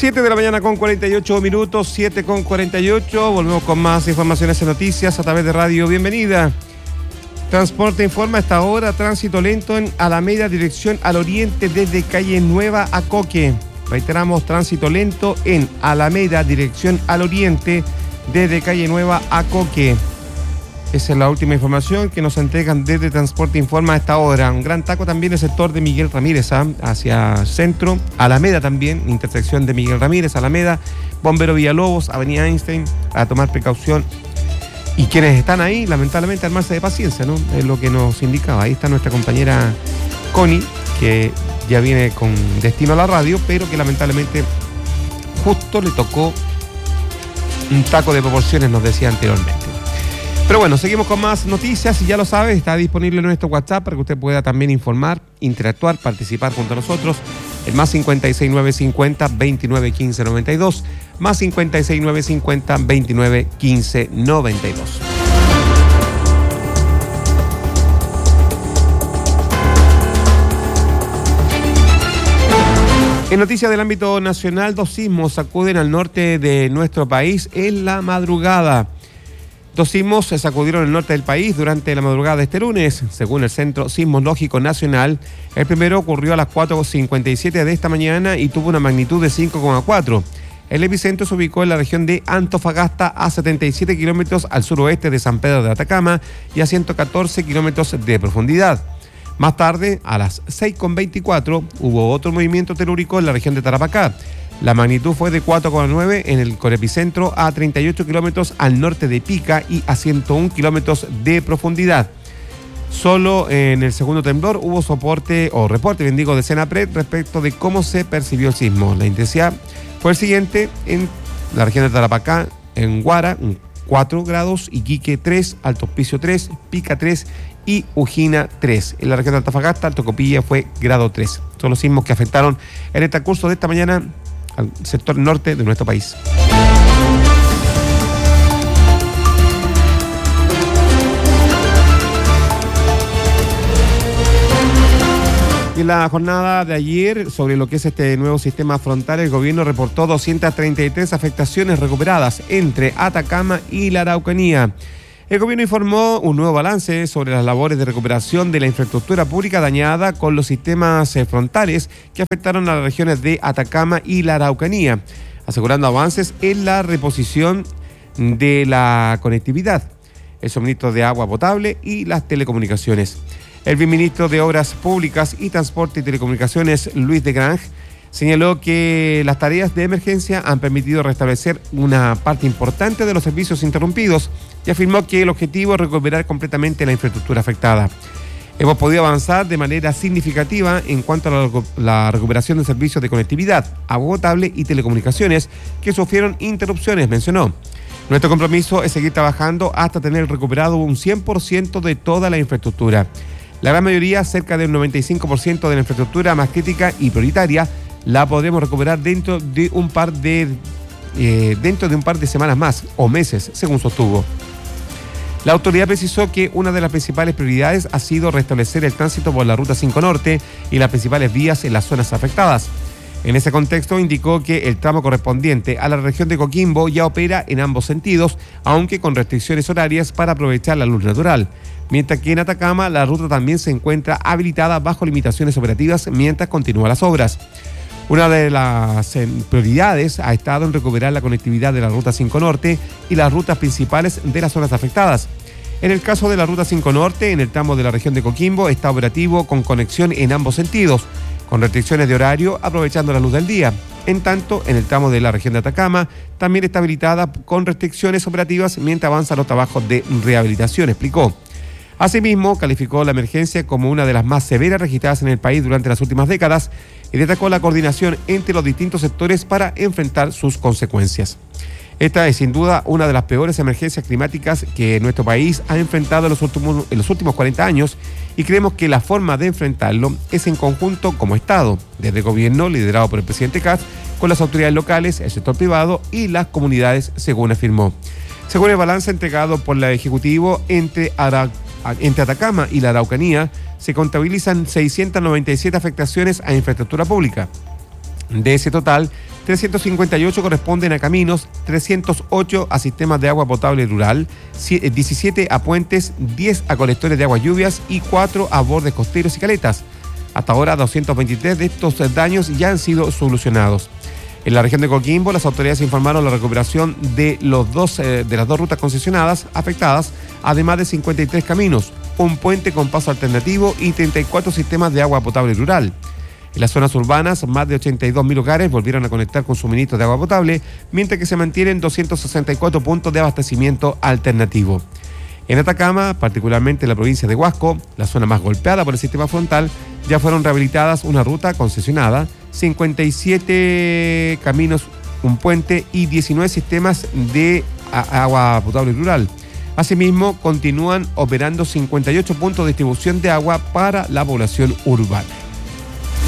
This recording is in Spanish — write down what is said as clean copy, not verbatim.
7 de la mañana con 48 minutos, 7 con 48. Volvemos con más informaciones y noticias a través de Radio Bienvenida. Transporte informa a esta hora, tránsito lento en Alameda, dirección al oriente desde calle Nueva a Coque. Reiteramos, tránsito lento en Alameda, dirección al oriente desde calle Nueva a Coque. Esa es la última información que nos entregan desde Transporte Informa a esta hora. Un gran taco también en el sector de Miguel Ramírez, hacia centro. Alameda también, intersección de Miguel Ramírez, Alameda, Bombero Villalobos, Avenida Einstein, a tomar precaución. Y quienes están ahí, lamentablemente, armarse de paciencia, ¿no? Es lo que nos indicaba. Ahí está nuestra compañera Connie, que ya viene con destino a la radio, pero que lamentablemente justo le tocó un taco de proporciones, nos decía anteriormente. Pero bueno, seguimos con más noticias y ya lo sabe, está disponible nuestro WhatsApp para que usted pueda también informar, interactuar, participar junto a nosotros. El más 56950 29 15 92, más 56950 29 15 92. En noticias del ámbito nacional, 2 sismos sacuden al norte de nuestro país en la madrugada. 2 sismos se sacudieron el norte del país durante la madrugada de este lunes, según el Centro Sismológico Nacional. El primero ocurrió a las 4:57 de esta mañana y tuvo una magnitud de 5,4. El epicentro se ubicó en la región de Antofagasta, a 77 kilómetros al suroeste de San Pedro de Atacama y a 114 kilómetros de profundidad. Más tarde, a las 6:24, hubo otro movimiento telúrico en la región de Tarapacá. La magnitud fue de 4,9 en el epicentro, a 38 kilómetros al norte de Pica y a 101 kilómetros de profundidad. Solo en el segundo temblor hubo soporte o reporte, de Senapred respecto de cómo se percibió el sismo. La intensidad fue el siguiente: en la región de Tarapacá, en Huara, 4 grados, Iquique 3, Alto Hospicio 3, Pica 3 y Ujina 3. En la región de Antofagasta, Alto Copilla fue grado 3. Son los sismos que afectaron en el transcurso de esta mañana al sector norte de nuestro país. Y en la jornada de ayer, sobre lo que es este nuevo sistema frontal, el gobierno reportó 233 afectaciones recuperadas entre Atacama y la Araucanía. El gobierno informó un nuevo balance sobre las labores de recuperación de la infraestructura pública dañada con los sistemas frontales que afectaron a las regiones de Atacama y la Araucanía, asegurando avances en la reposición de la conectividad, el suministro de agua potable y las telecomunicaciones. El viceministro de Obras Públicas y Transporte y Telecomunicaciones, Luis de Grange, señaló que las tareas de emergencia han permitido restablecer una parte importante de los servicios interrumpidos y afirmó que el objetivo es recuperar completamente la infraestructura afectada. Hemos podido avanzar de manera significativa en cuanto a la recuperación de servicios de conectividad, agua potable y telecomunicaciones que sufrieron interrupciones, mencionó. Nuestro compromiso es seguir trabajando hasta tener recuperado un 100% de toda la infraestructura. La gran mayoría, cerca del 95% de la infraestructura más crítica y prioritaria, la podremos recuperar dentro de un par de semanas más o meses, según sostuvo. La autoridad precisó que una de las principales prioridades ha sido restablecer el tránsito por la Ruta 5 Norte y las principales vías en las zonas afectadas. En ese contexto indicó que el tramo correspondiente a la región de Coquimbo ya opera en ambos sentidos, aunque con restricciones horarias para aprovechar la luz natural. Mientras que en Atacama la ruta también se encuentra habilitada bajo limitaciones operativas mientras continúan las obras. Una de las prioridades ha estado en recuperar la conectividad de la Ruta 5 Norte y las rutas principales de las zonas afectadas. En el caso de la Ruta 5 Norte, en el tramo de la región de Coquimbo, está operativo con conexión en ambos sentidos, con restricciones de horario aprovechando la luz del día. En tanto, en el tramo de la región de Atacama, también está habilitada con restricciones operativas mientras avanzan los trabajos de rehabilitación, explicó. Asimismo, calificó la emergencia como una de las más severas registradas en el país durante las últimas décadas y destacó la coordinación entre los distintos sectores para enfrentar sus consecuencias. Esta es sin duda una de las peores emergencias climáticas que nuestro país ha enfrentado en los últimos 40 años y creemos que la forma de enfrentarlo es en conjunto como Estado, desde el gobierno liderado por el presidente Kast, con las autoridades locales, el sector privado y las comunidades, según afirmó. Según el balance entregado por el Ejecutivo, entre Atacama y la Araucanía se contabilizan 697 afectaciones a infraestructura pública. De ese total, 358 corresponden a caminos, 308 a sistemas de agua potable rural, 17 a puentes, 10 a colectores de aguas lluvias y 4 a bordes costeros y caletas. Hasta ahora, 223 de estos daños ya han sido solucionados. En la región de Coquimbo, las autoridades informaron la recuperación de las dos rutas concesionadas afectadas, además de 53 caminos, un puente con paso alternativo y 34 sistemas de agua potable rural. En las zonas urbanas, más de 82.000 hogares volvieron a conectar con suministro de agua potable, mientras que se mantienen 264 puntos de abastecimiento alternativo. En Atacama, particularmente en la provincia de Huasco, la zona más golpeada por el sistema frontal, ya fueron rehabilitadas una ruta concesionada, 57 caminos, un puente y 19 sistemas de agua potable rural. Asimismo, continúan operando 58 puntos de distribución de agua para la población urbana.